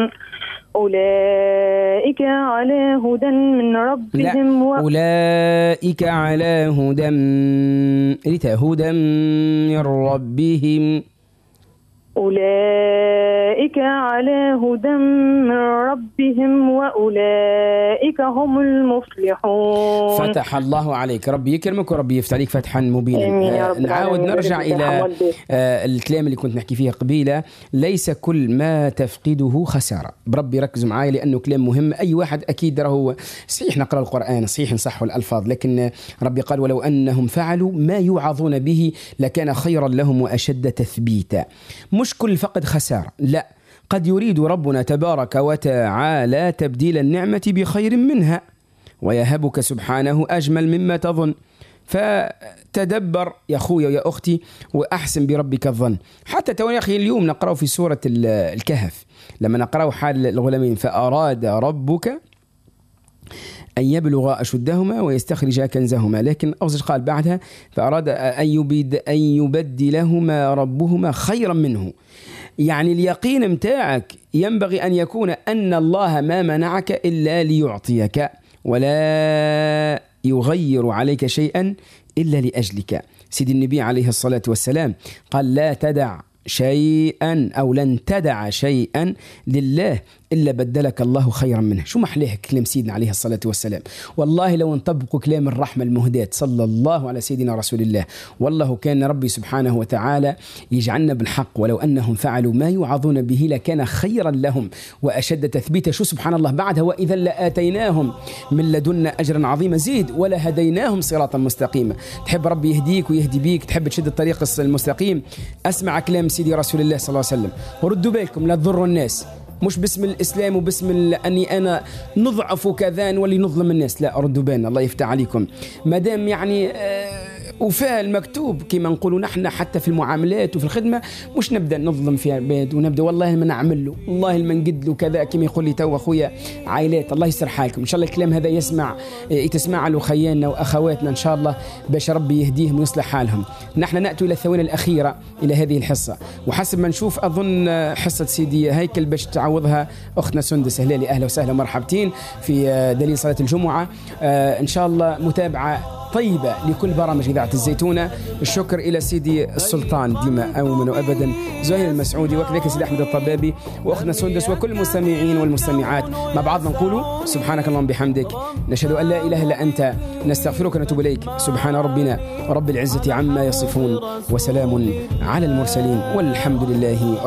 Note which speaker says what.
Speaker 1: أولئك على هدى من ربهم
Speaker 2: أولئك على هدى من ربهم.
Speaker 1: أولئك على هدى من ربهم وأولئك هم المفلحون.
Speaker 2: فتح الله عليك، ربي يكرمك وربي يفتح عليك فتحا مبينا. نعاود نرجع إلى الكلام اللي كنت نحكي فيه قبيلة. ليس كل ما تفقده خسارة. بربي ركزوا معايا لأنه كلام مهم. أي واحد أكيد راهو صحيح نقرأ القرآن، صحيح نصحوا الألفاظ، لكن ربي قال ولو أنهم فعلوا ما يوعظون به لكان خيرا لهم وأشد تثبيتا. مش كل فقد خسارة، لا، قد يريد ربنا تبارك وتعالى تبديل النعمة بخير منها ويهبك سبحانه أجمل مما تظن. فتدبر يا أخوي ويا أختي وأحسن بربك الظن. حتى تو يا أخي اليوم نقرأ في سورة الكهف لما نقرأ حال الغلامين فأراد ربك أن يبلغ أشدهما ويستخرج كنزهما، لكن أوزج قال بعدها فأراد أن يبدلهما ربهما خيرا منه. يعني اليقين متاعك ينبغي أن يكون أن الله ما منعك إلا ليعطيك ولا يغير عليك شيئا إلا لأجلك. سيد النبي عليه الصلاة والسلام قال لا تدع شيئا أو لن تدع شيئا لله إلا بدلك الله خيرا منه. شو محليه كلام سيدنا عليه الصلاة والسلام. والله لو نطبقوا كلام الرحمة المهداة صلى الله على سيدنا رسول الله والله كان ربي سبحانه وتعالى يجعلنا بالحق. ولو أنهم فعلوا ما يوعظون به لكان خيرا لهم وأشد تثبيتا. شو سبحان الله بعدها وإذا لآتيناهم من لدنا أجرا عظيما زيد ولا هديناهم صراطا مستقيما. تحب ربي يهديك ويهدي بيك، تحب تشد الطريق المستقيم، أسمع كلام سيدي رسول الله صلى الله عليه وسلم وردوا بالكم لا تضروا الناس. مش باسم الإسلام وباسم أني أنا نضعف وكذا نولي نظلم الناس، لا، ردوا بالنا الله يفتح عليكم. مادام يعني وفاء المكتوب كما نقولوا نحن حتى في المعاملات وفي الخدمة، مش نبدأ نظلم في عباد ونبدأ والله ما نعمل له والله ما نقد له كذا كما يقول لي تو أخويا عائلات. الله يسر حالكم إن شاء الله الكلام هذا يتسمع له خياننا وأخواتنا إن شاء الله باش ربي يهديهم ويصلح حالهم. نحن نأتي إلى الثواني الأخيرة إلى هذه الحصة، وحسب ما نشوف أظن حصة سيدي هيكل باش تعوضها أختنا سندس هلالي. أهلا وسهلا مرحبتين في دليل صلاة الجمعة. إن شاء الله متابعة طيبة لكل برامج إذاعة الزيتونة. الشكر إلى سيدي السلطان ديما أومن وأبدا زهير المسعودي وكذلك سيدي أحمد الطبابي وأختنا سندس وكل المستمعين والمستمعات. مع بعضنا نقول سبحانك اللهم بحمدك نشهد أن لا إله إلا أنت نستغفرك ونتوب إليك. سبحان ربنا رب العزة عما يصفون وسلام على المرسلين والحمد لله